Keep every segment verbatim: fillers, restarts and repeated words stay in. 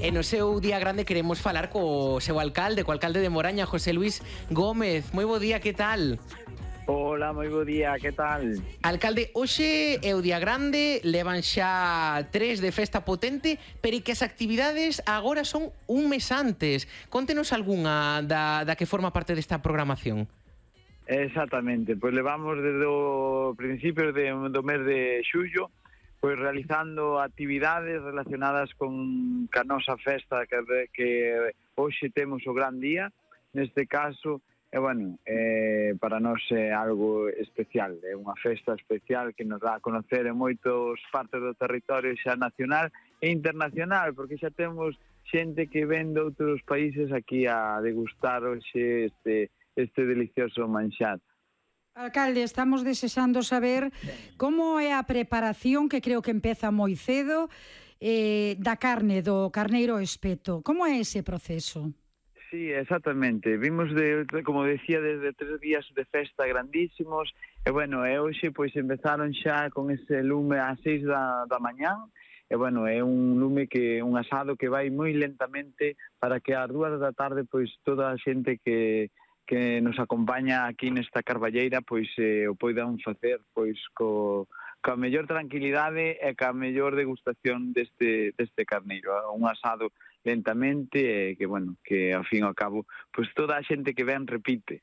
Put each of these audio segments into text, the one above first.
E no seu día grande queremos falar co seu alcalde, co alcalde de Moraña, José Luis Gómez. Moi bo día, que tal? Hola, moi bo día, que tal? Alcalde, hoxe é o día grande, levan xa tres de festa potente, pero que as actividades agora son un mes antes. Contenos algunha da, da que forma parte desta programación. Exactamente, pois levamos desde o principios de, do mes de xullo pois realizando actividades relacionadas con ca nosa festa que, que hoxe temos o gran día, neste caso, e bueno, eh, para nós é algo especial, é unha festa especial que nos dá a conocer en moitos partes do territorio xa nacional e internacional, porque xa temos xente que ven de outros países aquí a degustar hoxe este, este delicioso manxar. Alcalde, estamos desexando saber como é a preparación, que creo que empeza moi cedo, eh, da carne, do carneiro espeto. Como é ese proceso? Sí, exactamente. Vimos, de, como decía, desde tres días de festa grandísimos, e bueno, e hoxe pois empezaron xa con ese lume ás seis da, da mañán, e bueno, é un lume que un asado que vai moi lentamente para que ás dúas da tarde pois toda a xente que que nos acompaña aquí nesta carballeira pois eh, o poidan facer pois co, ca mellor tranquilidade e ca mellor degustación deste, deste carneiro, un asado lentamente e que, bueno, que ao fin e ao cabo pois toda a xente que ven repite.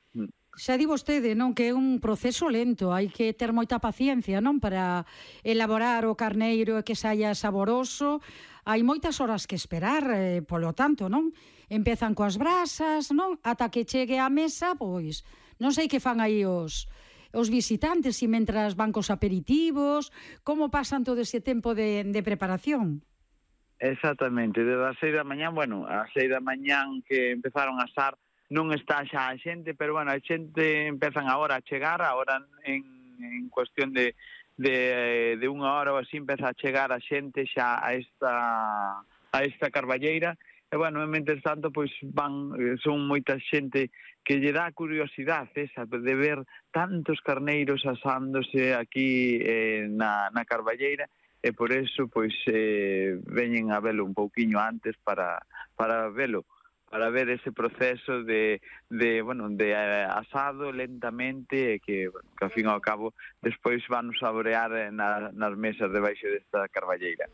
Xa di vostede, non, que é un proceso lento, hai que ter moita paciencia, non, para elaborar o carneiro e que saia saboroso. Hai moitas horas que esperar, eh, polo tanto, non? Empezan coas brasas, non? Ata que chegue á mesa, pois, non sei que fan aí os, os visitantes, e mentras van cos aperitivos, como pasan todo ese tempo de, de preparación? Exactamente, desde as seis da mañán, bueno, ás seis da mañán que empezaron a asar, non está xa a xente, pero bueno, a xente empezan agora a chegar, agora en, en cuestión de, de, de unha hora ou así empeza a chegar a xente xa a esta, a esta carballeira, e bueno, mentres tanto, pois van, son moita xente que lle dá curiosidade esa de ver tantos carneiros asándose aquí eh, na, na carballeira, e por eso, pois, eh, veñen a velo un pouquiño antes para, para velo, para ver ese proceso de, de bueno, de asado lentamente, que, bueno, que ao fin e ao cabo despois van saborear na, nas mesas debaixo desta carballeira.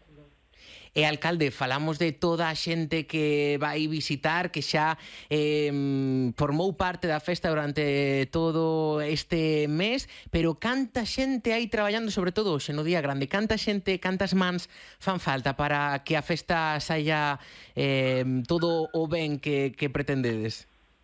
E, alcalde, falamos de toda a xente que vai visitar, que xa eh, formou parte da festa durante todo este mes, pero canta xente hai traballando, sobre todo hoxe no día grande, canta xente, cantas mans fan falta para que a festa saia eh, todo o ben que, que pretendedes?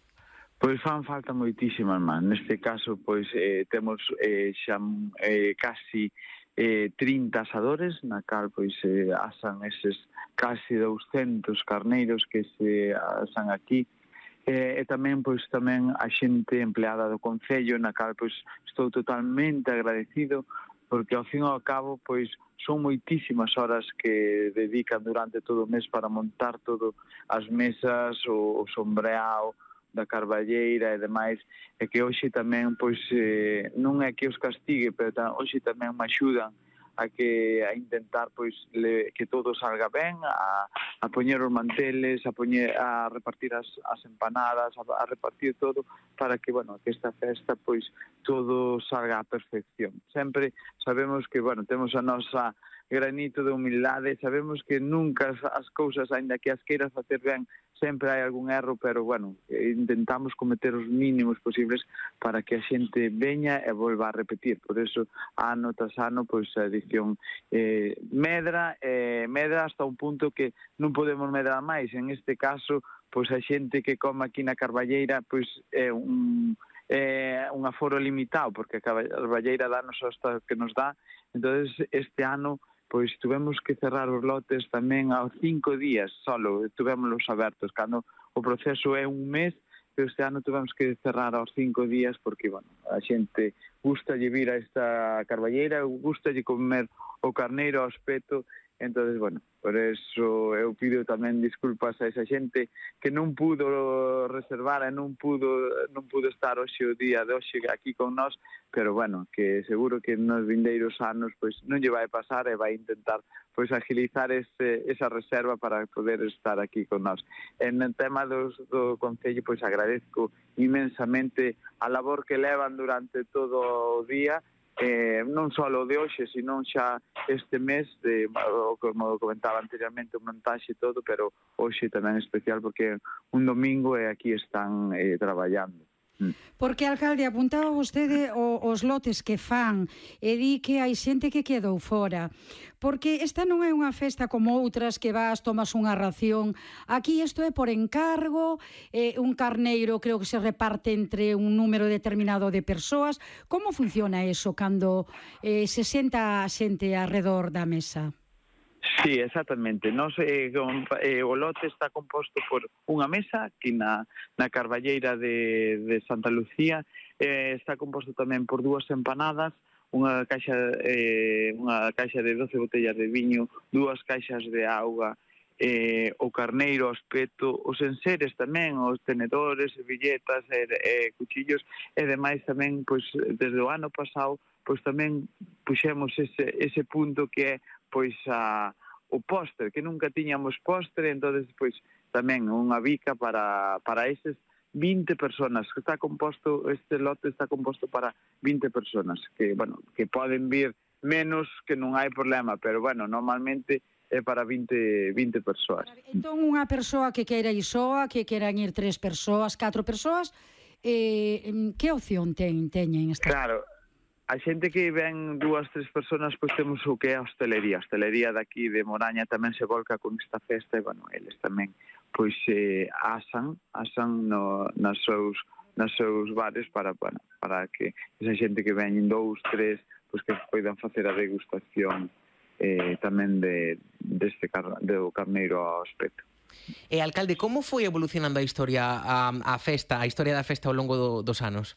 Pois fan falta moitísimas mans. Neste caso, pois, eh, temos eh, xa eh, casi eh, trinta asadores, na cal pois eh, asan eses casi douscentos carneiros que se asan aquí, e, e tamén pois tamén a xente empleada do concello, na cal pois estou totalmente agradecido, porque ao fin e ao cabo pois son moitísimas horas que dedican durante todo o mes para montar todo as mesas, o, o sombreado da carballeira e demais, e que hoxe tamén, pois, eh, non é que os castigue, pero ta, hoxe tamén me axudan a que a intentar, pois, le, que todo salga ben, a, a poñer os manteles, a poñer, a repartir as, as empanadas, a, a repartir todo, para que, bueno, que esta festa, pois, todo salga á perfección. Sempre sabemos que, bueno, temos a nosa granito de humildade, sabemos que nunca as, as cousas, aínda que as queiras facer ben, sempre hai algún erro, pero, bueno, intentamos cometer os mínimos posibles para que a xente veña e volva a repetir. Por eso, ano tras ano, pois, a edición eh, medra, eh, medra hasta un punto que non podemos medrar máis. En este caso, pois, a xente que come aquí na carballeira, pois, é un... é un aforo limitado, porque a carballeira danos hasta que nos dá. Entonces, este ano pois tuvemos que cerrar os lotes tamén aos cinco días solo, tuvémoslos abertos, cando o proceso é un mes, pero este ano tuvemos que cerrar aos cinco días porque, bueno, a xente gusta lle vir a esta carballeira, gusta lle comer o carneiro ao espeto, entonces, bueno, por eso eu pido tamén disculpas a esa xente que non pudo reservar e non pudo non pudo estar hoxe o día de hoxe aquí con nós, pero bueno, que seguro que nos vindeiros anos pois non lle vai pasar e vai intentar pois agilizar ese, esa reserva para poder estar aquí con nós. En el tema dos, do Concello, pois agradezco inmensamente a labor que levan durante todo o día, Eh, non só o de hoxe, sino xa este mes, de, como comentaba anteriormente, o montaxe e todo, pero hoxe tamén especial porque un domingo e aquí están eh, traballando. Porque, alcalde, apuntaba vostede o, os lotes que fan e di que hai xente que quedou fora. Porque esta non é unha festa como outras que vas, tomas unha ración. Aquí isto é por encargo, eh, un carneiro creo que se reparte entre un número determinado de persoas. Como funciona eso cando eh, se senta a xente alrededor da mesa? Sí, exactamente. Nos, eh, con, eh, o lote está composto por unha mesa aquí na, na Carballeira de, de Santa Lucía, eh, está composto tamén por dúas empanadas, unha caixa, eh, unha caixa de doce botellas de viño, dúas caixas de auga, eh, o carneiro, o espeto, os enseres tamén, os tenedores, servilletas, e, eh, cuchillos, e demais tamén, pois, desde o ano pasado, pois tamén puxemos ese, ese punto que é pois a, o póster, que nunca tiñamos póster, entonces pois tamén unha bica para, para eses vinte personas, que está composto, este lote está composto para vinte personas, que, bueno, que poden vir menos, que non hai problema, pero, bueno, normalmente é para vinte, vinte persoas. Entón, unha persoa que queira ir soa, que queran ir tres persoas, catro persoas, eh, que opción ten, teñen? Esta... Claro, a xente que ven dúas, tres personas, pois temos o que é a hostelería. A hostelería daqui de Moraña tamén se volca con esta festa e, bueno, eles tamén pois eh, asan, asan no, nas seus nos seus bares para, bueno, para que esa xente que ven dous, tres, pois que poidan facer a degustación eh, tamén de deste car do carneiro ao espeto. E, alcalde, como foi evolucionando a historia, a, a festa, a historia da festa ao longo do, dos anos?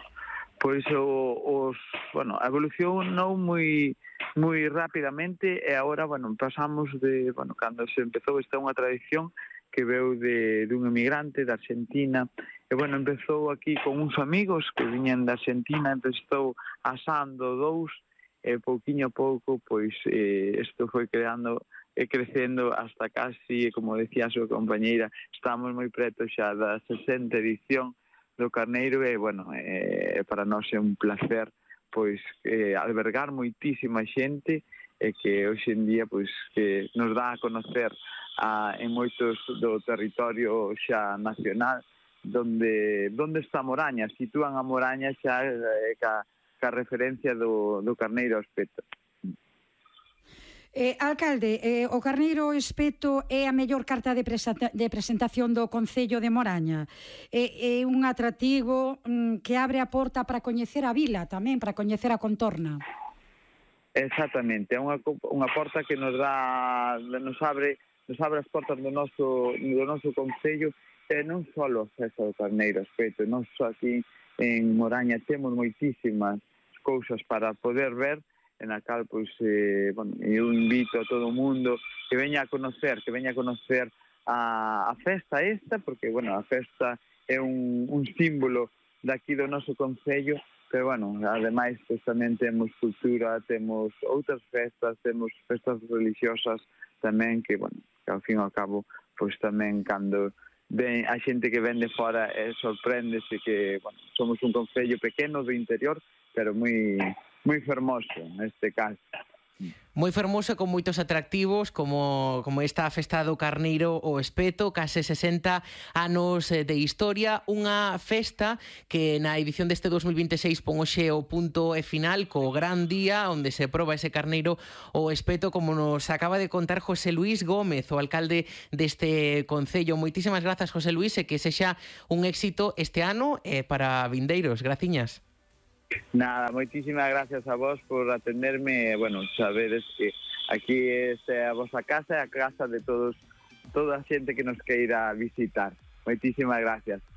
Pois o, os, bueno, a evolución non moi moi rapidamente e agora, bueno, pasamos de, bueno, cando se empezou, esta é unha tradición que veu de dun emigrante da Argentina e, bueno, empezou aquí con uns amigos que viñan da Argentina, entón estou asando dous e pouquiño a pouco, pois, eh, isto foi creando e crecendo hasta casi, como decía a súa compañeira, estamos moi preto xa da sesenta edición do carneiro e, bueno, eh, para nós é un placer pois eh, albergar moitísima xente e que hoxe en día pois que nos dá a conocer a, en moitos do territorio xa nacional donde donde está Moraña, sitúan a Moraña xa eh, ca, ca referencia do, do carneiro ao espeto. Eh, alcalde, eh, o carneiro espeto é a mellor carta de, de presentación do Concello de Moraña. É, é un atractivo mm, que abre a porta para coñecer a vila tamén, para coñecer a contorna. Exactamente, é unha, unha porta que nos dá, nos abre, nos abre as portas do noso, do noso Concello, e non só a festa do carneiro espeto, nós aquí en Moraña temos moitísimas cousas para poder ver, en a cal, pois, eh, bueno, eu invito a todo o mundo que veña a conocer, que veña a conocer a, a festa esta, porque, bueno, a festa é un, un símbolo daqui do noso Concello, pero, bueno, ademais, pois, tamén temos cultura, temos outras festas, temos festas religiosas tamén, que, bueno, que ao fin e ao cabo, pois, tamén, cando ven a xente que ven de fora, eh, sorpréndese que, bueno, somos un Concello pequeno do interior, pero moi... moi fermoso neste caso. Moi fermoso, con moitos atractivos, como, como esta festa do carneiro o espeto, case sesenta anos de historia, unha festa que na edición deste dos mil vinte e seis pon hoxe o punto e final co gran día onde se proba ese carneiro o espeto, como nos acaba de contar José Luis Gómez, o alcalde deste concello. Moitísimas grazas, José Luis, e que sexa un éxito este ano eh, para vindeiros. Graciñas. Nada, moitísimas gracias a vos por atenderme. Bueno, sabedes que aquí é a vosa casa e a casa de todos, toda a xente que nos queira visitar. Moitísimas gracias.